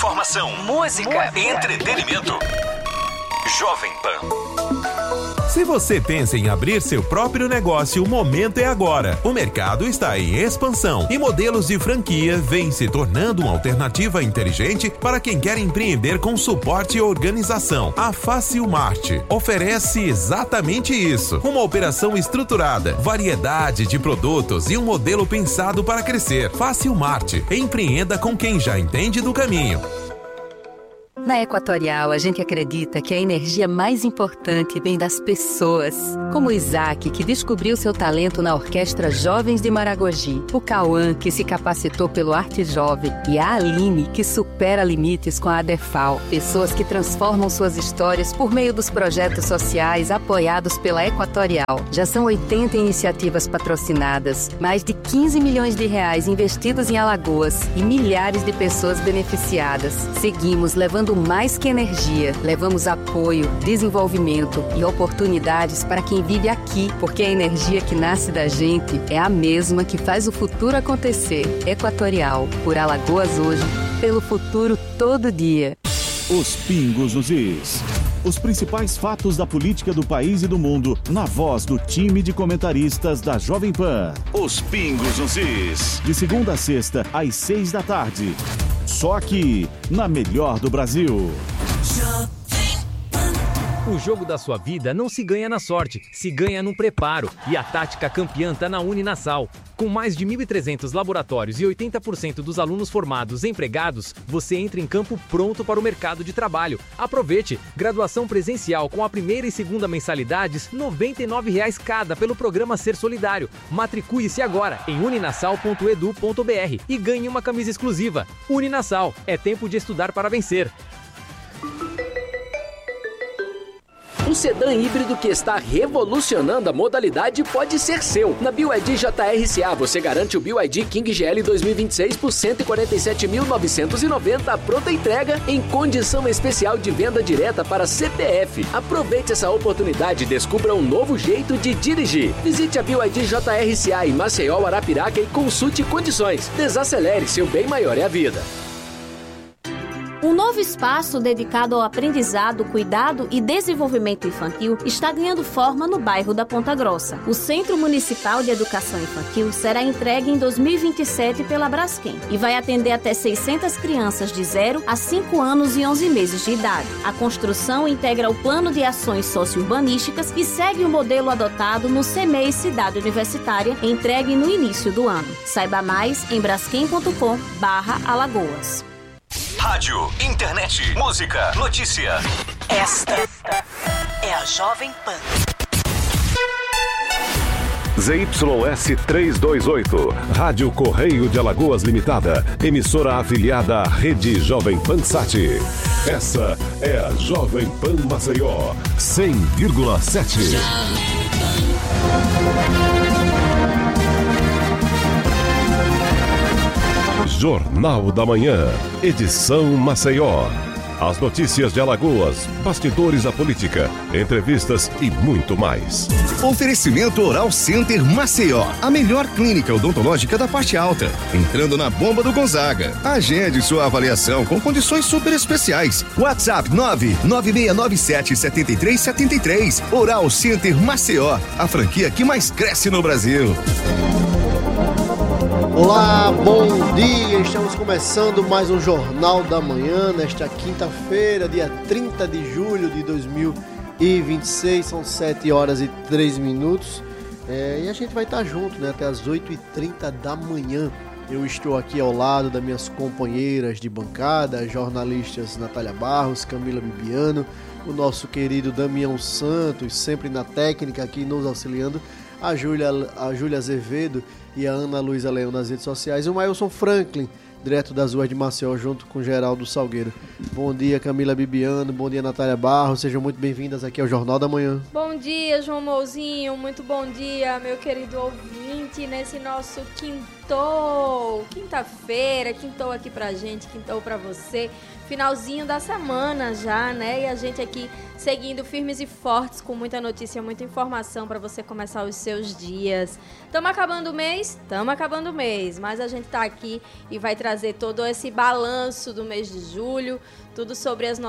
Informação, música, entretenimento. Jovem Pan. Se você pensa em abrir seu próprio negócio, o momento é agora. O mercado está em expansão e modelos de franquia vêm se tornando uma alternativa inteligente para quem quer empreender com suporte e organização. A Facilmart oferece exatamente isso. Uma operação estruturada, variedade de produtos e um modelo pensado para crescer. Facilmart. Empreenda com quem já entende do caminho. Na Equatorial, a gente acredita que a energia mais importante vem das pessoas. Como o Isaac, que descobriu seu talento na Orquestra Jovens de Maragogi. O Cauã, que se capacitou pelo Arte Jovem. E a Aline, que supera limites com a ADEFAL. Pessoas que transformam suas histórias por meio dos projetos sociais apoiados pela Equatorial. Já são 80 iniciativas patrocinadas, mais de 15 milhões de reais investidos em Alagoas e milhares de pessoas beneficiadas. Seguimos levando mais que energia, levamos apoio, desenvolvimento e oportunidades para quem vive aqui, porque a energia que nasce da gente é a mesma que faz o futuro acontecer. Equatorial, por Alagoas hoje, pelo futuro todo dia. Os Pingos nos Is. Os principais fatos da política do país e do mundo, na voz do time de comentaristas da Jovem Pan. Os Pingos nos Is. De segunda a sexta, às 6 da tarde. Só aqui, na melhor do Brasil. O jogo da sua vida não se ganha na sorte, se ganha no preparo. E a tática campeã está na Uninasal. Com mais de 1.300 laboratórios e 80% dos alunos formados empregados, você entra em campo pronto para o mercado de trabalho. Aproveite! Graduação presencial com a primeira e segunda mensalidades, R$ 99,00 cada pelo programa Ser Solidário. Matricule-se agora em uninasal.edu.br e ganhe uma camisa exclusiva. Uninasal, é tempo de estudar para vencer. Um sedã híbrido que está revolucionando a modalidade pode ser seu. Na BYD JRCA você garante o BYD King GL 2026 por R$ 147.990 à pronta entrega em condição especial de venda direta para CPF. Aproveite essa oportunidade e descubra um novo jeito de dirigir. Visite a BYD JRCA em Maceió, Arapiraca e consulte condições. Desacelere, seu bem maior é a vida. Um novo espaço dedicado ao aprendizado, cuidado e desenvolvimento infantil está ganhando forma no bairro da Ponta Grossa. O Centro Municipal de Educação Infantil será entregue em 2027 pela Braskem e vai atender até 600 crianças de 0 a 5 anos e 11 meses de idade. A construção integra o Plano de Ações Socio-Urbanísticas e segue o modelo adotado no CEMEI Cidade Universitária, entregue no início do ano. Saiba mais em braskem.com/Alagoas. Rádio, internet, música, notícia. Esta é a Jovem Pan. ZYS 328, Rádio Correio de Alagoas Limitada, emissora afiliada à Rede Jovem Pan Sat. Essa é a Jovem Pan Maceió, 100,7. Jornal da Manhã, edição Maceió. As notícias de Alagoas, bastidores da política, entrevistas e muito mais. Oferecimento Oral Center Maceió, a melhor clínica odontológica da parte alta. Entrando na bomba do Gonzaga. Agende sua avaliação com condições super especiais. WhatsApp 996977373. Oral Center Maceió, a franquia que mais cresce no Brasil. Olá, bom dia! Estamos começando mais um Jornal da Manhã nesta quinta-feira, dia 30 de julho de 2026, são 7 horas e 3 minutos e a gente vai estar junto, né, até as 8h30 da manhã. Eu estou aqui ao lado das minhas companheiras de bancada, jornalistas Natália Barros, Camila Bibiano, o nosso querido Damião Santos, sempre na técnica aqui nos auxiliando, a Júlia Azevedo e a Ana Luísa Leão nas redes sociais, e o Mailson Franklin, direto das ruas de Maceió, junto com Geraldo Salgueiro. Bom dia, Camila Bibiano, bom dia, Natália Barros, sejam muito bem-vindas aqui ao Jornal da Manhã. Bom dia, João Mouzinho, muito bom dia, meu querido ouvinte, nesse nosso quintal quintou! Quinta-feira, quintou aqui pra gente, quintou pra você. Finalzinho da semana já, né? E a gente aqui seguindo firmes e fortes, com muita notícia, muita informação para você começar os seus dias. Estamos acabando o mês? Estamos acabando o mês, mas a gente tá aqui e vai trazer todo esse balanço do mês de julho, tudo sobre as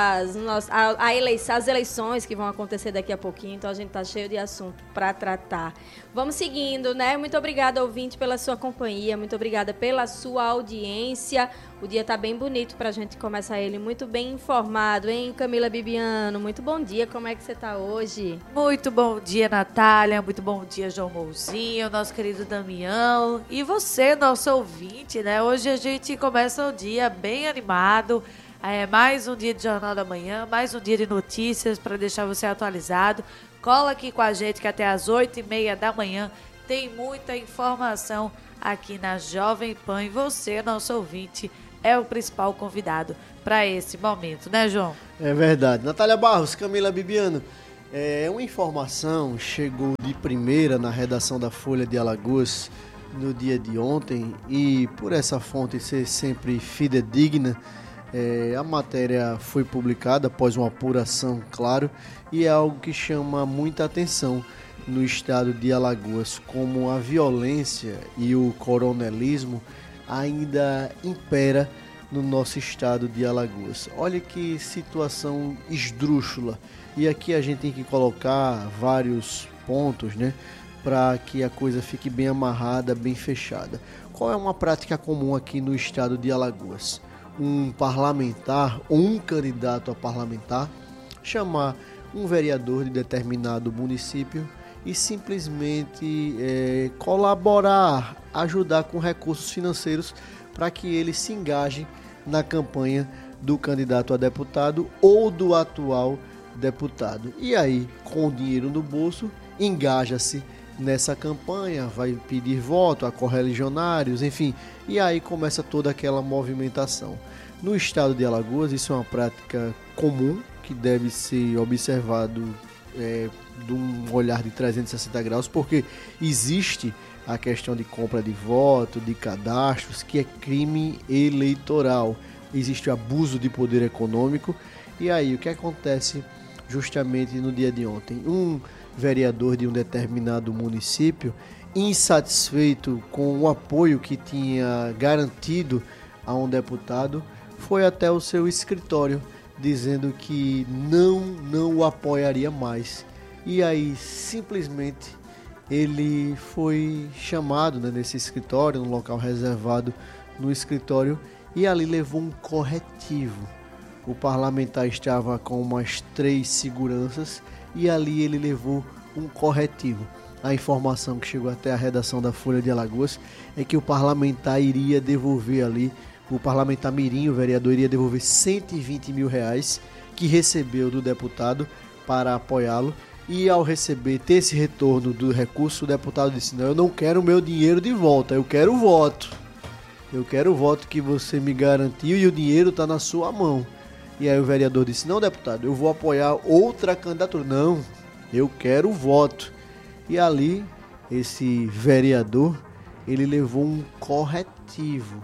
as eleições que vão acontecer daqui a pouquinho, então a gente tá cheio de assunto para tratar. Vamos seguindo, né? Muito obrigada, ouvinte, pela sua companhia, muito obrigada pela sua audiência. O dia tá bem bonito pra gente começar ele muito bem informado, hein, Camila Bibiano? Muito bom dia, como é que você tá hoje? Muito bom dia, Natália, muito bom dia, João Mouzinho, nosso querido Damião, e você, nosso ouvinte, né? Hoje a gente começa o dia bem animado, mais um dia de Jornal da Manhã, mais um dia de notícias para deixar você atualizado. Cola aqui com a gente que até às 8h30 da manhã tem muita informação aqui na Jovem Pan, e você, nosso ouvinte, é o principal convidado para esse momento, né, João? É verdade. Natália Barros, Camila Bibiano, uma informação chegou de primeira na redação da Folha de Alagoas no dia de ontem, e por essa fonte ser sempre fidedigna, a matéria foi publicada após uma apuração, claro, e é algo que chama muita atenção no estado de Alagoas, como a violência e o coronelismo ainda impera no nosso estado de Alagoas. Olha que situação esdrúxula. E aqui a gente tem que colocar vários pontos, né, para que a coisa fique bem amarrada, bem fechada. Qual é uma prática comum aqui no estado de Alagoas? Um parlamentar ou um candidato a parlamentar chamar um vereador de determinado município e simplesmente colaborar, ajudar com recursos financeiros para que ele se engaje na campanha do candidato a deputado ou do atual deputado. E aí, com o dinheiro no bolso, engaja-se nessa campanha, vai pedir voto a correligionários, enfim, e aí começa toda aquela movimentação. No estado de Alagoas, isso é uma prática comum que deve ser observado de um olhar de 360 graus, porque existe a questão de compra de voto, de cadastros, que é crime eleitoral. Existe o abuso de poder econômico. E aí, o que acontece justamente no dia de ontem? Um vereador de um determinado município, insatisfeito com o apoio que tinha garantido a um deputado, foi até o seu escritório, dizendo que não o apoiaria mais. E aí, simplesmente, ele foi chamado, né, nesse escritório, num local reservado no escritório, e ali levou um corretivo. O parlamentar estava com umas 3 seguranças e ali ele levou um corretivo. A informação que chegou até a redação da Folha de Alagoas é que o parlamentar iria devolver ali, o parlamentar mirim, o vereador, iria devolver R$120 mil que recebeu do deputado para apoiá-lo. E ao ter esse retorno do recurso, o deputado disse: não, eu não quero o meu dinheiro de volta, eu quero o voto. Eu quero o voto que você me garantiu e o dinheiro está na sua mão. E aí o vereador disse: não, deputado, eu vou apoiar outra candidatura. Não, eu quero o voto. E ali, esse vereador, ele levou um corretivo,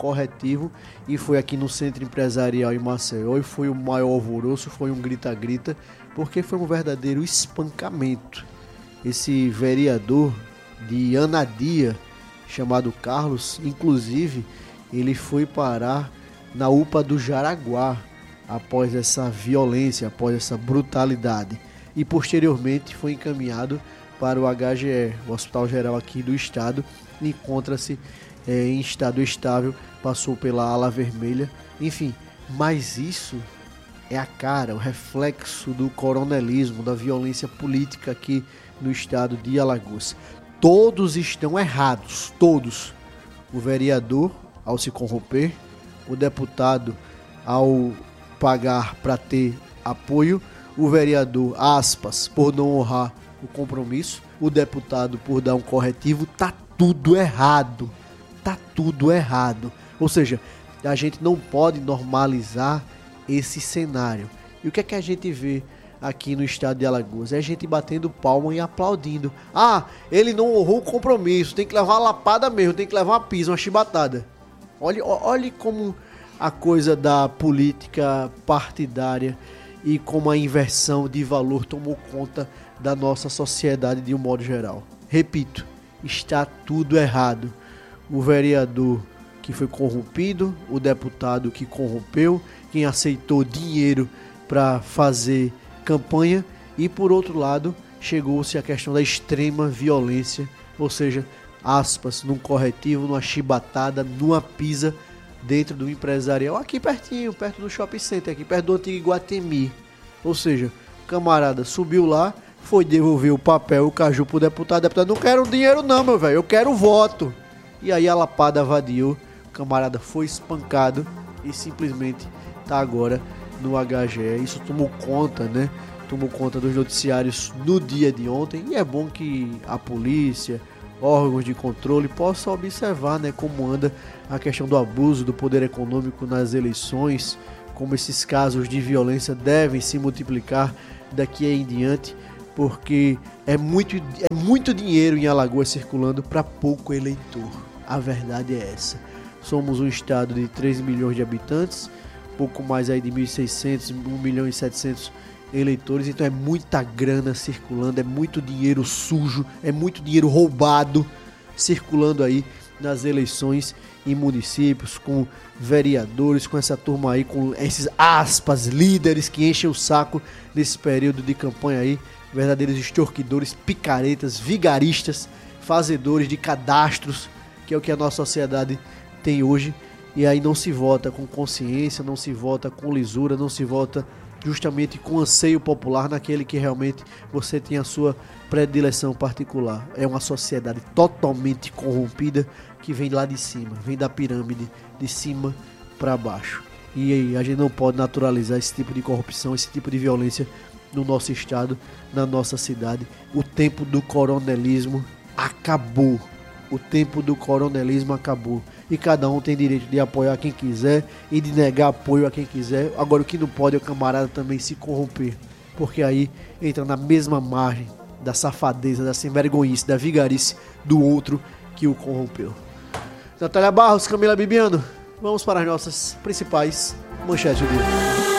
e foi aqui no Centro Empresarial em Maceió, e foi o maior alvoroço, foi um grita-grita, porque foi um verdadeiro espancamento. Esse vereador de Anadia, chamado Carlos, inclusive, ele foi parar na UPA do Jaraguá, após essa violência, após essa brutalidade, e posteriormente foi encaminhado para o HGE, o Hospital Geral aqui do estado. Encontra-se em estado estável, passou pela ala vermelha, enfim, mas isso é a cara, o reflexo do coronelismo, da violência política aqui no estado de Alagoas. Todos estão errados, todos. O vereador, ao se corromper, o deputado, ao pagar para ter apoio, o vereador, aspas, por não honrar o compromisso, o deputado por dar um corretivo, tá tudo errado. Tá tudo errado. Ou seja, a gente não pode normalizar esse cenário. E o que é que a gente vê aqui no estado de Alagoas. É gente batendo palma e aplaudindo. Ah, ele não honrou o compromisso, tem que levar uma lapada mesmo, tem que levar uma pisa, uma chibatada. Olhe como a coisa da política partidária e como a inversão de valor tomou conta da nossa sociedade de um modo geral. Repito, está tudo errado. O vereador que foi corrompido, o deputado que corrompeu, quem aceitou dinheiro para fazer campanha e, por outro lado, chegou-se a questão da extrema violência, ou seja, aspas, num corretivo, numa chibatada, numa pisa dentro do empresarial, aqui pertinho, perto do shopping center, aqui perto do antigo Iguatemi. Ou seja, o camarada subiu lá, foi devolver o papel, o caju pro deputado, não quero dinheiro não, meu velho, eu quero voto. E aí a lapada vadiou, o camarada foi espancado e simplesmente tá agora no HGE. Isso tomou conta, né? Tomou conta dos noticiários no dia de ontem, e é bom que a polícia, órgãos de controle possam observar, né, como anda a questão do abuso do poder econômico nas eleições, como esses casos de violência devem se multiplicar daqui em diante, porque é muito dinheiro em Alagoas circulando para pouco eleitor. A verdade é essa. Somos um estado de 3 milhões de habitantes, pouco mais aí de 1.600, 1.700.000 eleitores, então é muita grana circulando, é muito dinheiro sujo, é muito dinheiro roubado circulando aí nas eleições em municípios, com vereadores, com essa turma aí, com esses aspas, líderes que enchem o saco nesse período de campanha aí, verdadeiros extorquidores, picaretas, vigaristas, fazedores de cadastros, que é o que a nossa sociedade tem hoje. E aí não se vota com consciência, não se vota com lisura, não se vota justamente com anseio popular naquele que realmente você tem a sua predileção particular. É uma sociedade totalmente corrompida que vem lá de cima, vem da pirâmide, de cima para baixo. E aí a gente não pode naturalizar esse tipo de corrupção, esse tipo de violência no nosso estado, na nossa cidade. O tempo do coronelismo acabou. O tempo do coronelismo acabou. E cada um tem direito de apoiar quem quiser e de negar apoio a quem quiser. Agora o que não pode é o camarada também se corromper, porque aí entra na mesma margem da safadeza, da sem-vergonhice, da vigarice do outro que o corrompeu. Natália Barros, Camila Bibiano, vamos para as nossas principais manchetes do dia.